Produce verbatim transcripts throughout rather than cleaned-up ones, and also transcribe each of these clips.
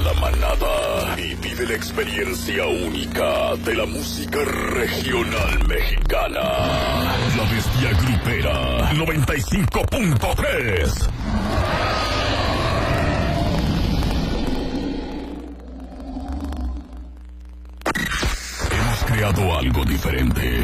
la manada y vive la experiencia única de la música regional mexicana. La Bestia Grupera noventa y cinco punto tres. Hemos creado algo diferente.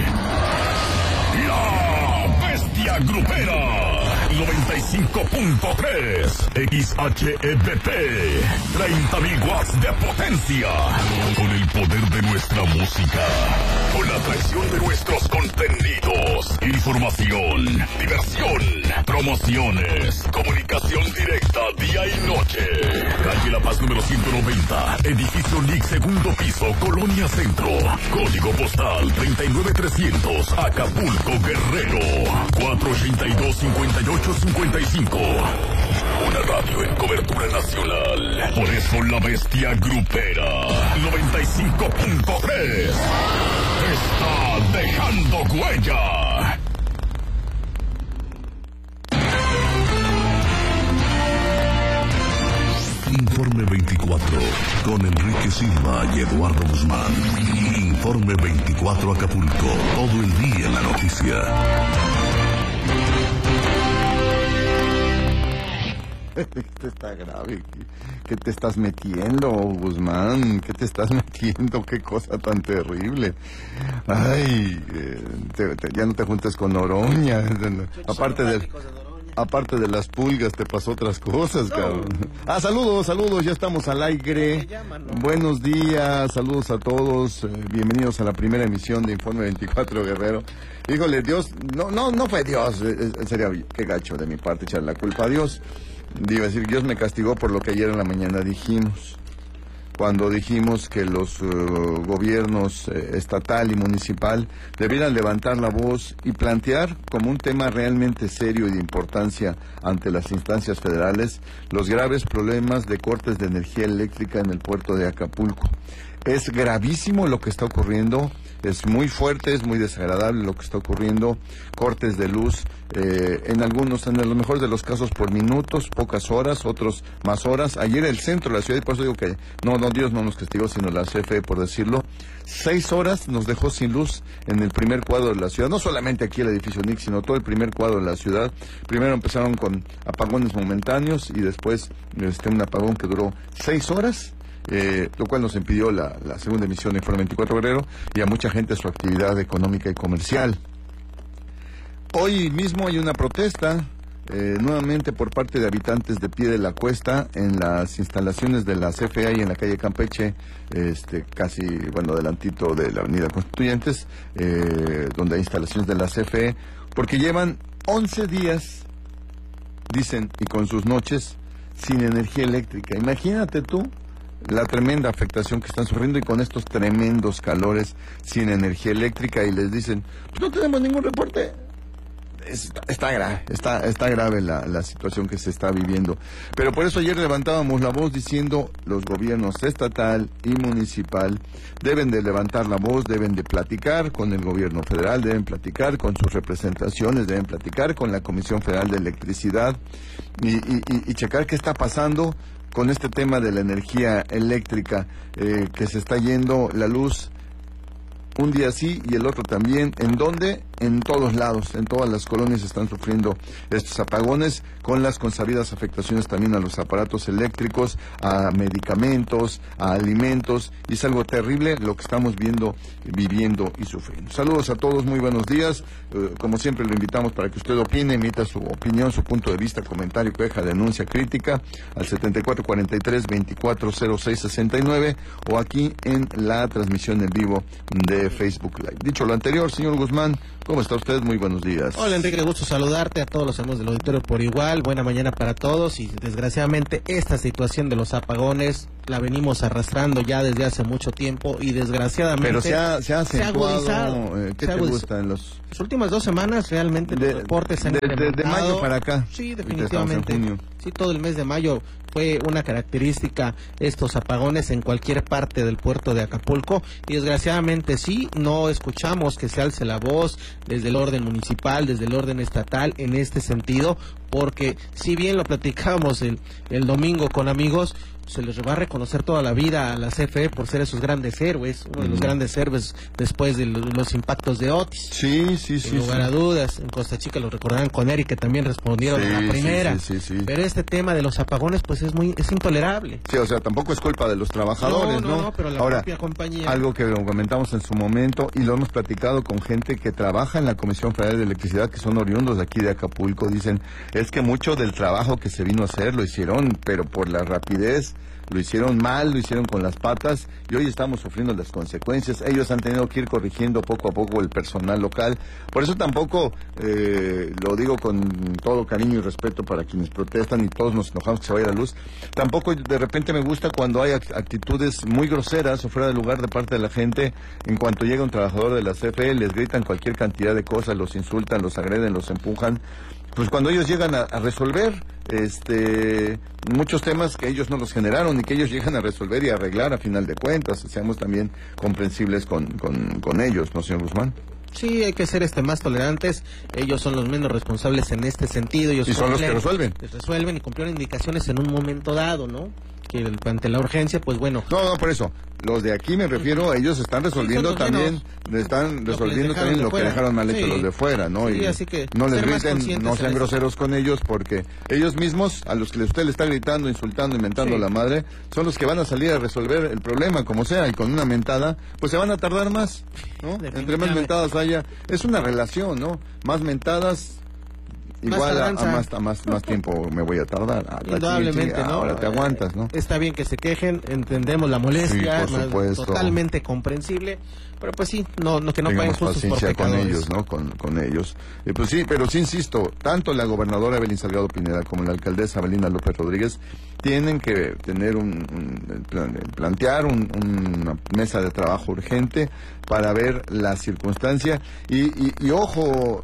La Bestia Grupera noventa y cinco punto tres X H E B P, treinta mil watts de potencia, con el poder de nuestra música, con la atracción de nuestros contenidos, información, diversión, promociones, comunicación directa día y noche. Calle La Paz número ciento noventa, edificio L I C, segundo piso, Colonia Centro, código postal treinta y nueve trescientos, Acapulco, Guerrero, cuatro ochenta y dos, cincuenta y ocho cincuenta y cinco. Una radio en cobertura nacional. Por eso la Bestia Grupera noventa y cinco punto tres está dejando huella. Informe veinticuatro con Enrique Silva y Eduardo Guzmán. Informe veinticuatro Acapulco, todo el día en la noticia. Esto está grave. ¿Qué te estás metiendo, Guzmán? ¿Qué te estás metiendo? Qué cosa tan terrible. Ay, eh, te, te, ya no te juntes con Noroña. Aparte de, aparte de las pulgas, te pasó otras cosas, cabrón. Ah, saludos, saludos, ya estamos al aire. Buenos días, saludos a todos. Eh, bienvenidos a la primera emisión de Informe veinticuatro, Guerrero. Híjole, Dios, no, no, no fue Dios. Eh, sería, qué gacho de mi parte echarle la culpa a Dios. Digo, decir, Dios me castigó por lo que ayer en la mañana dijimos, cuando dijimos que los uh, gobiernos eh, estatal y municipal debieran levantar la voz y plantear como un tema realmente serio y de importancia ante las instancias federales los graves problemas de cortes de energía eléctrica en el puerto de Acapulco. Es gravísimo lo que está ocurriendo, es muy fuerte, es muy desagradable lo que está ocurriendo, cortes de luz, eh, en algunos, en lo mejor de los casos por minutos, pocas horas, otros más horas. Ayer el centro de la ciudad, y por eso digo que no, no, Dios no nos castigó, sino la C F E, por decirlo, seis horas nos dejó sin luz en el primer cuadro de la ciudad, no solamente aquí el edificio N I C, sino todo el primer cuadro de la ciudad. Primero empezaron con apagones momentáneos y después este, un apagón que duró seis horas. Eh, lo cual nos impidió la, la segunda emisión de Informe veinticuatro Guerrero y a mucha gente su actividad económica y comercial. Hoy mismo hay una protesta eh, nuevamente por parte de habitantes de Pie de la Cuesta en las instalaciones de la C F E y en la calle Campeche, este, casi, bueno, adelantito de la avenida Constituyentes, eh, donde hay instalaciones de la C F E, porque llevan once días, dicen, y con sus noches, sin energía eléctrica. Imagínate tú la tremenda afectación que están sufriendo y con estos tremendos calores sin energía eléctrica, y les dicen, pues no tenemos ningún reporte. Está, está grave, está, está grave la, la situación que se está viviendo. Pero por eso ayer levantábamos la voz diciendo los gobiernos estatal y municipal deben de levantar la voz, deben de platicar con el gobierno federal, deben platicar con sus representaciones, deben platicar con la Comisión Federal de Electricidad y, y, y, y checar qué está pasando con este tema de la energía eléctrica, eh, que se está yendo la luz un día sí y el otro también. ¿En dónde? En todos lados, en todas las colonias están sufriendo estos apagones, con las consabidas afectaciones también a los aparatos eléctricos, a medicamentos, a alimentos, y es algo terrible lo que estamos viendo, viviendo y sufriendo. Saludos a todos, muy buenos días. Eh, como siempre lo invitamos para que usted opine, emita su opinión, su punto de vista, comentario, queja, denuncia, crítica al setenta y cuatro cuarenta y tres, veinticuatro cero seis sesenta y nueve o aquí en la transmisión en vivo de Facebook Live. Dicho lo anterior, señor Guzmán, ¿cómo está usted? Muy buenos días. Hola, Enrique, gusto saludarte, a todos los amigos del auditorio por igual. Buena mañana para todos. Y desgraciadamente esta situación de los apagones la venimos arrastrando ya desde hace mucho tiempo y desgraciadamente pero se ha, se ha acentuado. Se ha agudizado. Eh, ¿Qué se te agudiz... gusta en los... Las últimas dos semanas realmente de, los reportes se han de, de, de mayo para acá. Sí, definitivamente. Sí, todo el mes de mayo fue una característica estos apagones en cualquier parte del puerto de Acapulco, y desgraciadamente sí, no escuchamos que se alce la voz desde el orden municipal, desde el orden estatal en este sentido, porque si bien lo platicábamos el, el domingo con amigos, se les va a reconocer toda la vida a la C F E por ser esos grandes héroes, uno de los mm. grandes héroes después de los, los impactos de Otis. Sí, sí, sí. Sin lugar sí. a dudas, en Costa Chica lo recordarán con Eric, que también respondieron sí, a la primera. Sí, sí, sí, sí. Pero este tema de los apagones, pues es muy es intolerable. Sí, o sea, tampoco es culpa de los trabajadores, ¿no? No, no, no, pero la Ahora, propia compañía. Algo que lo comentamos en su momento y lo hemos platicado con gente que trabaja en la Comisión Federal de Electricidad, que son oriundos de aquí de Acapulco, dicen, es que mucho del trabajo que se vino a hacer lo hicieron, pero por la rapidez, lo hicieron mal, lo hicieron con las patas y hoy estamos sufriendo las consecuencias. Ellos han tenido que ir corrigiendo poco a poco el personal local. Por eso tampoco, eh, lo digo con todo cariño y respeto para quienes protestan y todos nos enojamos que se vaya la luz, tampoco de repente me gusta cuando hay actitudes muy groseras o fuera de lugar de parte de la gente. En cuanto llega un trabajador de la C F E, les gritan cualquier cantidad de cosas, los insultan, los agreden, los empujan. Pues cuando ellos llegan a, a resolver este muchos temas que ellos no los generaron y que ellos llegan a resolver y arreglar a final de cuentas, seamos también comprensibles con, con, con ellos, ¿no, señor Guzmán? Sí, hay que ser este más tolerantes. Ellos son los menos responsables en este sentido. Ellos y son los que resuelven. Resuelven y cumplieron indicaciones en un momento dado, ¿no? Que ante la urgencia, pues bueno. No, no, por eso. Los de aquí me refiero, ellos están resolviendo sí, también, están resolviendo lo también lo que dejaron mal hecho sí. los de fuera, ¿no? Sí, y así que no les griten, no sean groseros con ellos, porque ellos mismos, a los que usted le está gritando, insultando, inventando sí. la madre, son los que van a salir a resolver el problema, como sea, y con una mentada, pues se van a tardar más, ¿no? Entre más mentadas haya, es una relación, ¿no? Más mentadas, igual a, a, más, a más, más tiempo me voy a tardar. A Indudablemente, ¿no? Ahora te aguantas, ¿no? Está bien que se quejen, entendemos la molestia, sí, por supuesto. Totalmente comprensible, pero pues sí, no, no que no paguen justos por pecadores. con ellos, ¿no? Con, con ellos. Eh, pues sí, pero sí insisto, tanto la gobernadora Evelyn Salgado Pineda como la alcaldesa Avelina López Rodríguez tienen que tener un, un plantear un, una mesa de trabajo urgente para ver la circunstancia y, y, y ojo,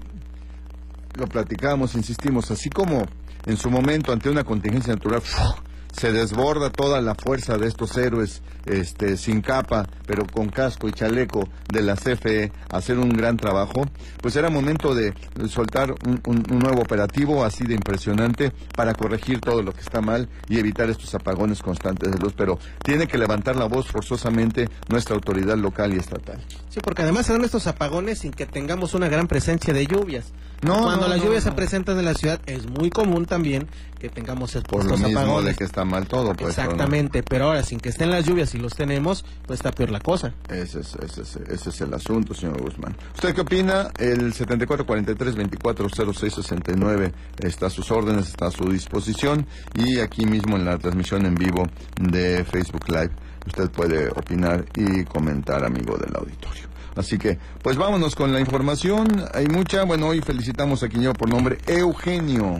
lo platicamos, insistimos, así como en su momento ante una contingencia natural se desborda toda la fuerza de estos héroes este sin capa, pero con casco y chaleco de la C F E a hacer un gran trabajo, pues era momento de soltar un, un, un nuevo operativo así de impresionante para corregir todo lo que está mal y evitar estos apagones constantes de luz, pero tiene que levantar la voz forzosamente nuestra autoridad local y estatal. Sí, porque además se dan estos apagones sin que tengamos una gran presencia de lluvias. No, Cuando no, las no, lluvias no. se presentan en la ciudad es muy común también que tengamos estos Por lo mismo apagones. de que está mal todo, pues. Exactamente, ¿no? Pero ahora sin que estén las lluvias y los tenemos, pues está peor la cosa. Ese es, ese es, ese es el asunto, señor Guzmán. ¿Usted qué opina? El setenta y cuatro cuarenta y tres veinticuatro cero seis sesenta y nueve está a sus órdenes, está a su disposición y aquí mismo en la transmisión en vivo de Facebook Live usted puede opinar y comentar, amigo del auditorio. Así que, pues vámonos con la información. Hay mucha. Bueno, hoy felicitamos a quien lleva por nombre Eugenio.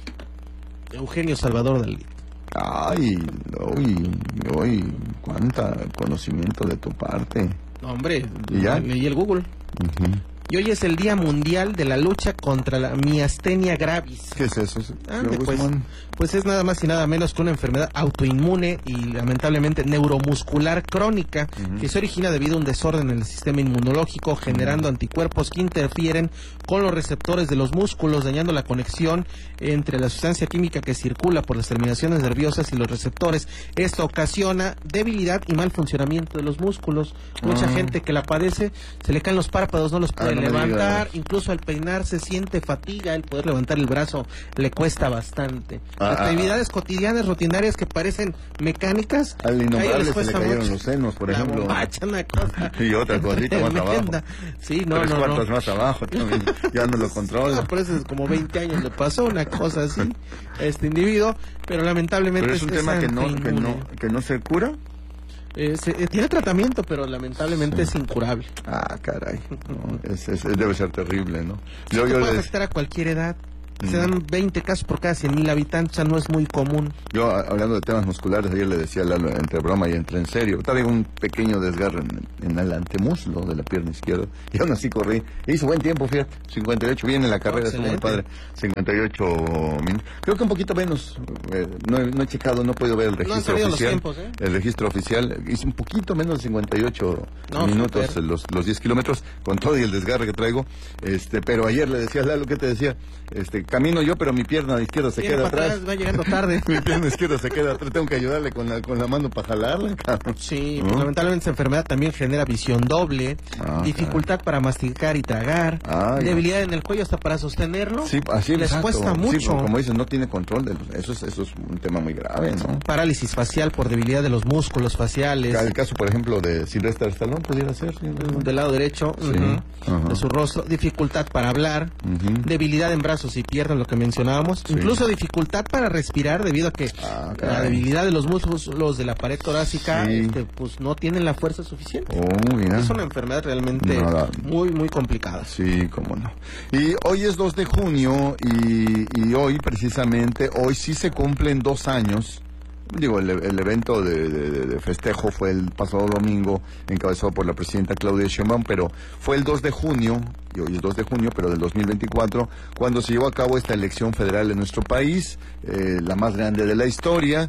Eugenio Salvador Dalí. Ay, hoy, hoy, cuánta conocimiento de tu parte. No, hombre, ¿Y ya? leí el Google. Uh-huh. Y hoy es el Día Mundial de la Lucha contra la Miastenia Gravis. ¿Qué es eso, Ande, pues, pues es nada más y nada menos que una enfermedad autoinmune y lamentablemente neuromuscular crónica uh-huh. que se origina debido a un desorden en el sistema inmunológico, generando uh-huh. anticuerpos que interfieren con los receptores de los músculos, dañando la conexión entre la sustancia química que circula por las terminaciones nerviosas y los receptores. Esto ocasiona debilidad y mal funcionamiento de los músculos. Mucha uh-huh. gente que la padece se le caen los párpados, no los puede no levantar, incluso al peinarse siente fatiga, el poder levantar el brazo le cuesta bastante. Ah, Actividades ah, cotidianas, rutinarias que parecen mecánicas, al innombrable se le cayeron mucho. Los senos, por la ejemplo. Bombacha, una cosa y otra cosita más abajo. Sí, no, Tres no, cuartos no. más abajo también, ya no lo controla. No, por eso es como veinte años le pasó una cosa así a este individuo, pero lamentablemente pero es un es tema que no, que no que no se cura. Eh, se, eh, tiene tratamiento, pero lamentablemente sí. es incurable. Ah, caray. No, es, es, debe ser terrible, ¿no? Sí, yo, yo puede les... afectar a cualquier edad. Se dan veinte casos por cada cien mil habitantes, o sea, no es muy común. Yo, hablando de temas musculares, ayer le decía a Lalo, entre broma y entre en serio, traigo un pequeño desgarro en, en el antemuslo de la pierna izquierda, y aún así corrí. Hizo buen tiempo, fíjate, cincuenta y ocho, viene la carrera, estuvo muy padre, cincuenta y ocho minutos. Creo que un poquito menos, eh, no, he, no he checado, no he podido ver el registro no oficial. Los tiempos, ¿eh? El registro oficial, hice un poquito menos de cincuenta y ocho no, minutos, los, los diez kilómetros, con todo y el desgarre que traigo, este pero ayer le decía a Lalo, ¿qué te decía? Este camino yo, pero mi pierna izquierda se Viene queda para atrás. atrás, va llegando tarde. Mi pierna izquierda se queda atrás. Tengo que ayudarle con la, con la mano para jalarla, cabrón. Sí, ¿no? pues lamentablemente esa enfermedad también genera visión doble, Ah, dificultad para masticar y tragar, Ah, debilidad en el cuello hasta para sostenerlo. Sí, así les exacto. cuesta Sí, mucho. como dicen, no tiene control de los, eso es, eso es un tema muy grave, ¿no? Parálisis facial por debilidad de los músculos faciales. El caso, por ejemplo, de Sylvester Stallone pudiera ser, ¿sí? Del lado derecho, Sí. uh-huh, Ajá. de su rostro, dificultad para hablar, Ujú. debilidad en brazos y piernas, lo que mencionábamos, Sí. incluso dificultad para respirar debido a que Ah, la caray. debilidad de los músculos de la pared torácica, Sí. este, pues no tienen la fuerza suficiente. Oh, mira. Es una enfermedad realmente Nada. muy, muy complicada. Sí, cómo no. Y hoy es dos de junio y, y hoy precisamente, hoy sí se cumplen dos años. Digo, el, el evento de, de- de festejo fue el pasado domingo, encabezado por la presidenta Claudia Sheinbaum, pero fue el dos de junio, y hoy es dos de junio, pero del dos mil veinticuatro, cuando se llevó a cabo esta elección federal en nuestro país, eh, la más grande de la historia,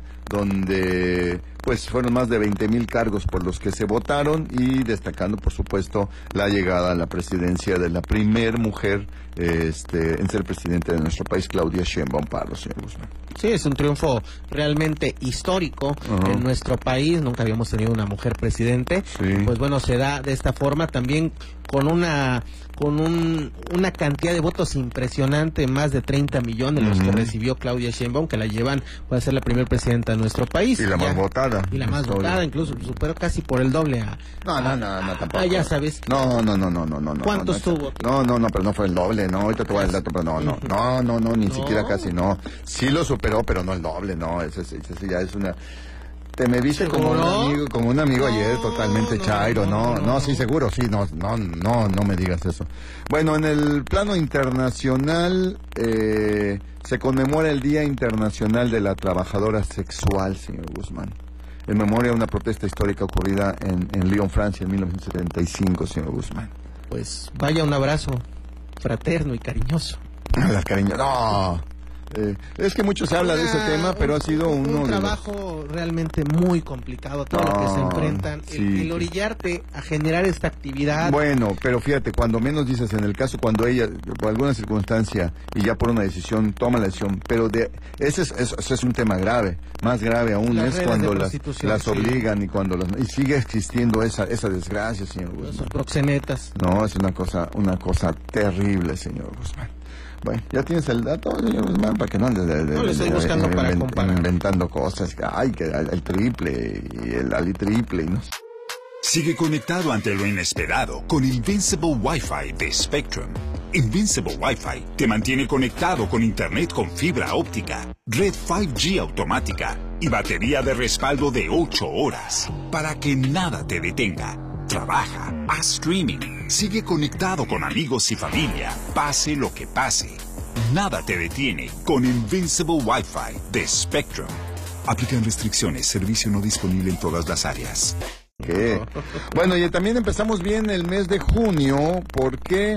donde pues fueron más de veinte mil cargos por los que se votaron y destacando, por supuesto, la llegada a la presidencia de la primer mujer eh, este, en ser presidente de nuestro país, Claudia Sheinbaum Pardo, señor Guzmán. Sí, es un triunfo realmente histórico. Ajá. En nuestro país nunca habíamos tenido una mujer presidente. Sí. Pues bueno, se da de esta forma también con una con un, una cantidad de votos impresionante, más de treinta millones los Ujú. que recibió Claudia Sheinbaum, que la llevan para ser la primera presidenta de nuestro país. Y la Ya- más votada. Y la más Historia. votada, incluso superó casi por el doble a... No, no, no, no, tampoco. Ah, ya sabes. No, no, no, no, no, no. no, ¿Cuántos no, tuvo? No, no, no, pero no fue el doble, no, ahorita te voy a dar el dato, pero no, no, no, no, no, ni No. siquiera casi, no. Sí lo superó, pero no el doble, no, ese, ese, ese ya es una... Te me viste como un ¿Seguro? amigo, como un amigo No, ayer, totalmente no, chairo, no, no, no, no. sí, seguro, sí, no, no, no, no me digas eso. Bueno, en el plano internacional, eh, se conmemora el Día Internacional de la Trabajadora Sexual, señor Guzmán, en memoria de una protesta histórica ocurrida en, en Lyon, Francia, en mil novecientos setenta y cinco, señor Guzmán. Pues vaya un abrazo fraterno y cariñoso. Las cariños, no. Eh, es que mucho se habla de ese Una- tema, pero ha sido un, uno un de los... trabajo realmente muy complicado, todo lo que se No, enfrentan, el, sí. el orillarte a generar esta actividad. Bueno, pero fíjate, cuando menos dices, en el caso cuando ella, por alguna circunstancia y ya por una decisión, toma la decisión, pero de ese es, es- ese es un tema grave, más grave aún Las es redes cuando de las, prostitución, las sí. obligan y cuando las... Y sigue existiendo esa esa desgracia, señor Esos Guzmán. proxenetas. No, es una cosa, una cosa terrible, señor Guzmán. Bueno, ¿ya tienes el dato, señor Guzmán? Para que no andes de, de- No, lo estoy de- buscando para inven- comparar. inventando cosas. Ay, que el, el triple y el ali triple, ¿no? Sigue conectado ante lo inesperado con Invincible Wi-Fi de Spectrum. Invincible Wi-Fi te mantiene conectado con Internet con fibra óptica, red cinco G automática y batería de respaldo de ocho horas para que nada te detenga. Trabaja, haz streaming, sigue conectado con amigos y familia, pase lo que pase. Nada te detiene con Invincible Wi-Fi de Spectrum. Aplican restricciones, servicio no disponible en todas las áreas. ¿Qué? Bueno, y también empezamos bien el mes de junio. ¿Por qué?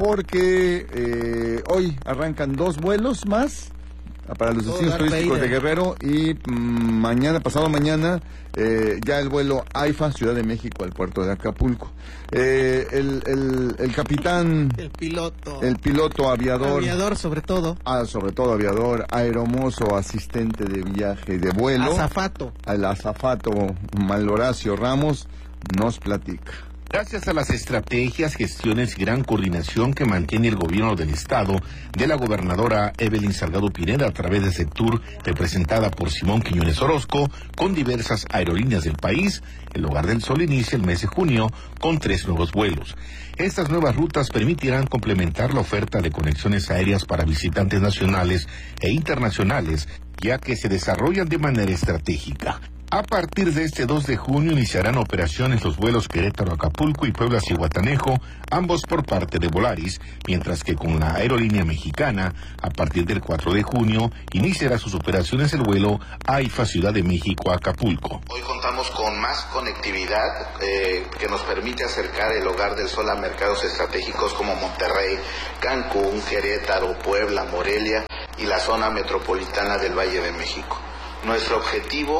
Porque eh, hoy arrancan dos vuelos más para los Oh, destinos Darth turísticos de Vader. Guerrero y mm, mañana, pasado mañana, eh, ya el vuelo AIFA, Ciudad de México, al puerto de Acapulco. Eh, el, el, el capitán, El piloto. el piloto aviador, aviador sobre todo. ah, sobre todo aviador, aeromozo, asistente de viaje y de vuelo, Azafato. al azafato Malhoracio Ramos, nos platica. Gracias a las estrategias, gestiones y gran coordinación que mantiene el gobierno del estado de la gobernadora Evelyn Salgado Pineda a través de Sectur, representada por Simón Quiñones Orozco, con diversas aerolíneas del país, el Hogar del Sol inicia el mes de junio con tres nuevos vuelos. Estas nuevas rutas permitirán complementar la oferta de conexiones aéreas para visitantes nacionales e internacionales, ya que se desarrollan de manera estratégica. A partir de este dos de junio iniciarán operaciones los vuelos Querétaro-Acapulco y Puebla-Cihuatanejo, ambos por parte de Volaris, mientras que con la aerolínea mexicana, a partir del cuatro de junio, iniciará sus operaciones el vuelo AIFA Ciudad de México-Acapulco. Hoy contamos con más conectividad eh, que nos permite acercar el Hogar del Sol a mercados estratégicos como Monterrey, Cancún, Querétaro, Puebla, Morelia y la zona metropolitana del Valle de México. Nuestro objetivo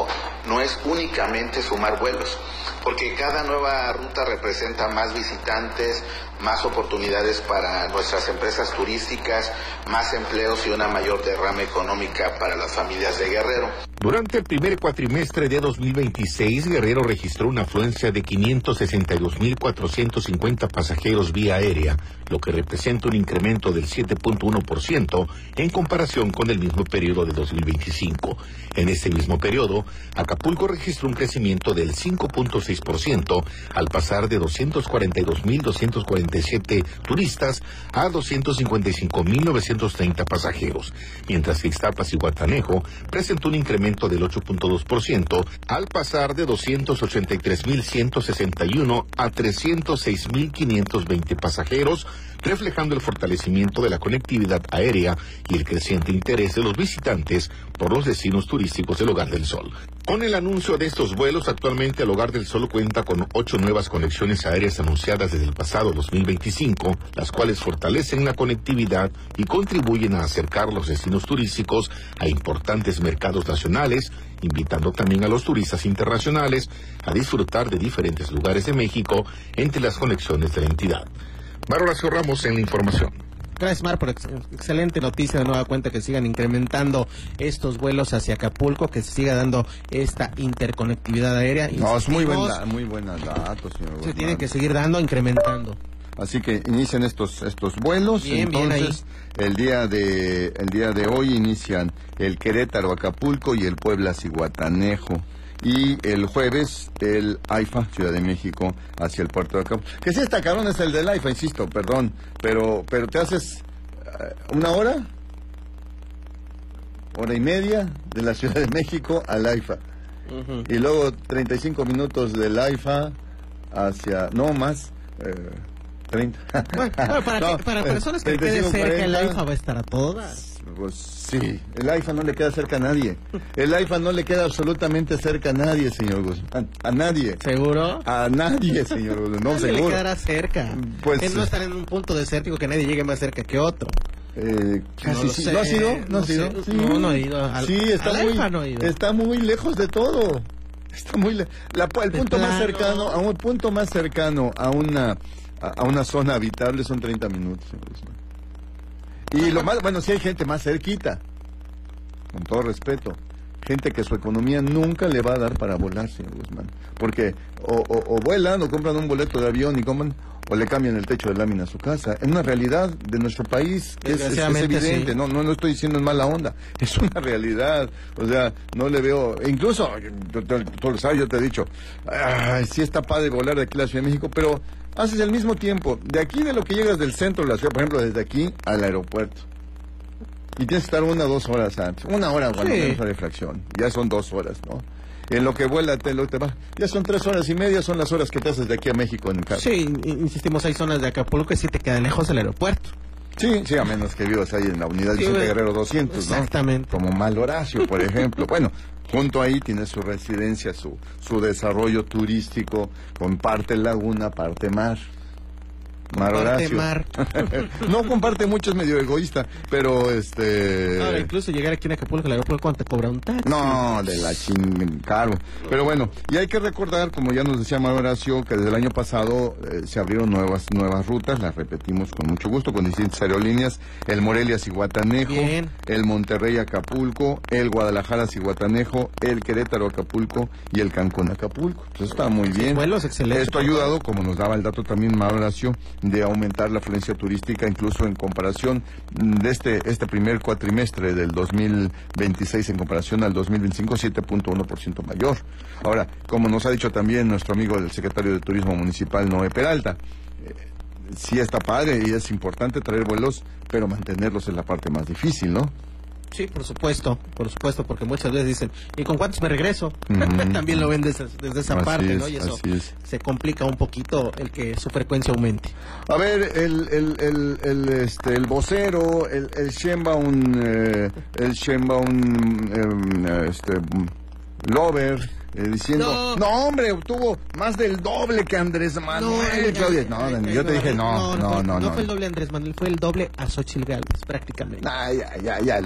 no es únicamente sumar vuelos, porque cada nueva ruta representa más visitantes, más oportunidades para nuestras empresas turísticas, más empleos y una mayor derrama económica para las familias de Guerrero. Durante el primer cuatrimestre de dos mil veintiséis, Guerrero registró una afluencia de quinientos sesenta y dos mil cuatrocientos cincuenta pasajeros vía aérea, lo que representa un incremento del siete punto uno por ciento en comparación con el mismo periodo de dos mil veinticinco. En ese mismo periodo, Acapulco registró un crecimiento del cinco punto seis por ciento al pasar de doscientos cuarenta y dos mil doscientos cuarenta y siete turistas a doscientos cincuenta y cinco mil novecientos treinta pasajeros, mientras que Ixtapas y Guatanejo presentó un incremento del ocho punto dos por ciento al pasar de doscientos ochenta y tres mil ciento sesenta y uno a trescientos seis mil quinientos veinte pasajeros, reflejando el fortalecimiento de la conectividad aérea y el creciente interés de los visitantes por los destinos turísticos del Hogar del Sol. Con el anuncio de estos vuelos, actualmente el Hogar del Sol cuenta con ocho nuevas conexiones aéreas anunciadas desde el pasado dos mil veinticinco, las cuales fortalecen la conectividad y contribuyen a acercar los destinos turísticos a importantes mercados nacionales, invitando también a los turistas internacionales a disfrutar de diferentes lugares de México entre las conexiones de la entidad. Horacio Ramos en la información. Gracias, Mar, por ex excelente noticia. De nueva cuenta que sigan incrementando estos vuelos hacia Acapulco, que se siga dando esta interconectividad aérea. No, es muy buena, muy buena datos, señor Guzmán. Se tiene que seguir dando, incrementando. Así que inician estos estos vuelos. Bien, entonces bien el día de el día de hoy inician el Querétaro Acapulco y el Puebla Zihuatanejo. Y el jueves, el AIFA, Ciudad de México, hacia el puerto de Acapulco. Que sí está cabrón, es el del AIFA, insisto, perdón. Pero pero te haces uh, una hora, hora y media de la Ciudad de México al AIFA. Uh-huh. Y luego treinta y cinco minutos del AIFA hacia, no más, eh, treinta. Bueno, bueno, para, no, que, para personas que quede cerca, cuarenta, el AIFA va a estar a todas. Pues sí, el AIFA no le queda cerca a nadie. El AIFA no le queda absolutamente cerca a nadie, señor Guzmán. A nadie. ¿Seguro? A nadie, señor Guzmán. No, seguro. le quedará cerca. Pues, él no estar en un punto desértico que nadie llegue más cerca que otro. Eh, casi no, sí. sé, ¿No has ido? ¿No, no has ido? Sé, sí. no, no he ido. Al, sí, está al muy, AIFA no he ido. Está muy lejos de todo. Está muy le la, el de punto plano. más cercano, a un punto más cercano a una a, a una zona habitable son treinta minutos, señor Guzmán. Y lo más, bueno, sí hay gente más cerquita. Con todo respeto, gente que su economía nunca le va a dar para volar, señor Guzmán, porque o, o, o vuelan o compran un boleto de avión y coman, o le cambian el techo de lámina a su casa. Es una realidad de nuestro país que es, es, es evidente, sí. no, no, no estoy diciendo en mala onda, es una realidad, o sea, no le veo, incluso, tú lo sabes, yo te he dicho, ay, sí está padre volar de aquí a la Ciudad de México, pero haces el mismo tiempo, de aquí de lo que llegas del centro de la ciudad, por ejemplo, desde aquí al aeropuerto. Y tienes que estar una o dos horas antes. Una hora, bueno, sí. menos de fracción. Ya son dos horas, ¿no? En lo que vuela, te, lo te va. Ya son tres horas y media, son las horas que te haces de aquí a México en el carro. Sí, insistimos, hay zonas de Acapulco que sí te quedan lejos del aeropuerto. Sí, sí, a menos que vivas ahí en la unidad sí, Vicente Guerrero doscientos, exactamente. ¿no? Como Mal Horacio, por ejemplo. Bueno, junto ahí tiene su residencia, su, su desarrollo turístico, con parte laguna, parte mar. Mar Horacio. Mar. No comparte mucho, es medio egoísta, pero este... Ahora, incluso llegar aquí en Acapulco, el aeropuerto, ¿cuánto te cobra un taxi? No, de la ching... caro. Pero bueno, y hay que recordar, como ya nos decía Mar Horacio, que desde el año pasado eh, se abrieron nuevas nuevas rutas, las repetimos con mucho gusto, con distintas aerolíneas, el Morelia Zihuatanejo, Bien. el Monterrey Acapulco, el Guadalajara Zihuatanejo, el Querétaro Acapulco y el Cancún Acapulco. Entonces está muy bien. Sí, vuelos excelentes. Esto ha ayudado, como nos daba el dato también Mar Horacio, de aumentar la afluencia turística, incluso en comparación de este este primer cuatrimestre del dos mil veintiséis en comparación al dos mil veinticinco, siete punto uno por ciento mayor. Ahora, como nos ha dicho también nuestro amigo el secretario de Turismo Municipal, Noé Peralta, eh, sí está padre y es importante traer vuelos, pero mantenerlos es la parte más difícil, ¿no? Sí, por supuesto, por supuesto, porque muchas veces dicen, ¿y con cuántos me regreso? Uh-huh. También lo ven desde, desde esa así parte, es, ¿no? Y eso es. se complica un poquito el que su frecuencia aumente. A ver, el el el, el este el vocero, el el Sheinbaum, eh, el Sheinbaum, eh, este Lover, eh, diciendo, no. no hombre, obtuvo más del doble que Andrés Manuel. No, Claudia, no, no, yo te dije no, no, no, no. No, no, no fue el doble Andrés Manuel, fue el doble a Xochitl Gálvez, prácticamente. Ah, ya, ya, ya.